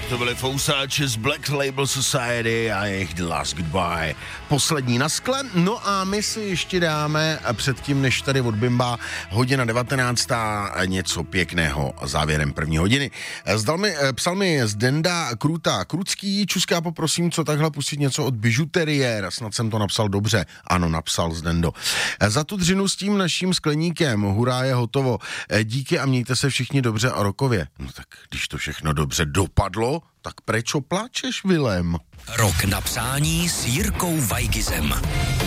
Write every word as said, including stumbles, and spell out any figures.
to byly Fousáči z Black Label Society a jejich The Last Goodbye. Poslední na skle, no a my si ještě dáme předtím, než tady odbimbá hodina devatenáctá něco pěkného závěrem první hodiny. Zdal mi, psal mi Zdenda Kruta Krucký, Čuská, poprosím, co takhle pustit něco od bižuteriéra, snad jsem to napsal dobře, ano, napsal Zdendo. Za tu dřinu s tím naším skleníkem, hurá, je hotovo, díky a mějte se všichni dobře a rokově. No tak, když to všechno dobře dopadlo, tak prečo pláčeš, Vilém? Rok na přání s Jirkou Vajgizem.